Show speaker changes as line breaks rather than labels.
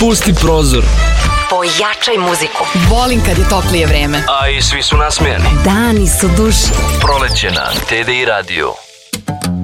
Pusti prozor.
Pojačaj muziku.
Volim kad je toplije vreme.
A i svi su nasmejani.
Dani su duši.
Proleće na TDI Radio.